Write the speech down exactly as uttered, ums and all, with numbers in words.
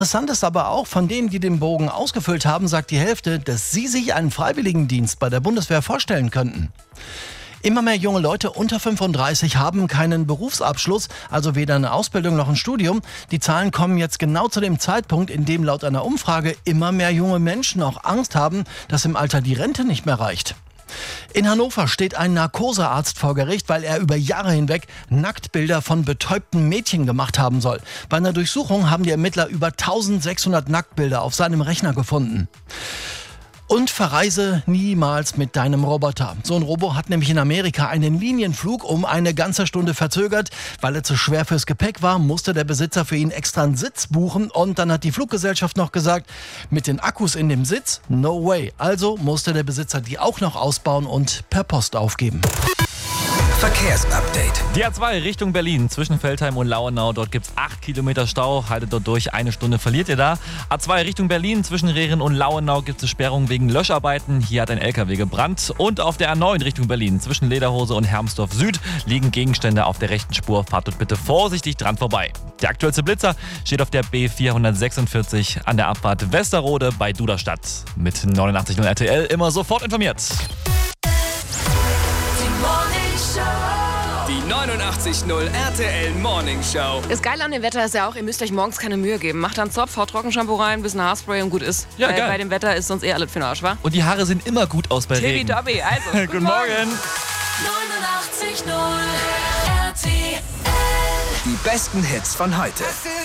Interessant ist aber auch, von denen, die den Bogen ausgefüllt haben, sagt die Hälfte, dass sie sich einen Freiwilligendienst bei der Bundeswehr vorstellen könnten. Immer mehr junge Leute unter fünfunddreißig haben keinen Berufsabschluss, also weder eine Ausbildung noch ein Studium. Die Zahlen kommen jetzt genau zu dem Zeitpunkt, in dem laut einer Umfrage immer mehr junge Menschen auch Angst haben, dass im Alter die Rente nicht mehr reicht. In Hannover steht ein Narkosearzt vor Gericht, weil er über Jahre hinweg Nacktbilder von betäubten Mädchen gemacht haben soll. Bei einer Durchsuchung haben die Ermittler über eintausendsechshundert Nacktbilder auf seinem Rechner gefunden. Und verreise niemals mit deinem Roboter. So ein Robo hat nämlich in Amerika einen Linienflug um eine ganze Stunde verzögert. Weil er zu schwer fürs Gepäck war, musste der Besitzer für ihn extra einen Sitz buchen. Und dann hat die Fluggesellschaft noch gesagt, mit den Akkus in dem Sitz, no way. Also musste der Besitzer die auch noch ausbauen und per Post aufgeben. Verkehrsupdate. Die A zwei Richtung Berlin zwischen Veltheim und Lauenau. Dort gibt es acht Kilometer Stau. Haltet dort durch. Eine Stunde verliert ihr da. A zwei Richtung Berlin zwischen Rehren und Lauenau gibt es Sperrung wegen Löscharbeiten. Hier hat ein L K W gebrannt. Und auf der A neun Richtung Berlin zwischen Lederhose und Hermsdorf Süd liegen Gegenstände auf der rechten Spur. Fahrt dort bitte vorsichtig dran vorbei. Der aktuellste Blitzer steht auf der B vierhundertsechsundvierzig an der Abfahrt Westerrode bei Duderstadt. Mit neunundachtzig Komma null R T L immer sofort informiert. Die neunundachtzig Komma null R T L Morning Show. Das Geile an dem Wetter ist ja auch, ihr müsst euch morgens keine Mühe geben. Macht dann Zopf, haut Trockenshampoo rein, ein bisschen Haarspray und gut ist. Ja, Weil geil. bei dem Wetter ist sonst eh alles für den Arsch, wa? Und die Haare sehen immer gut aus bei Regen. Tippitoppi, also. Guten Morgen. neunundachtzig Komma null R T L. Die besten Hits von heute.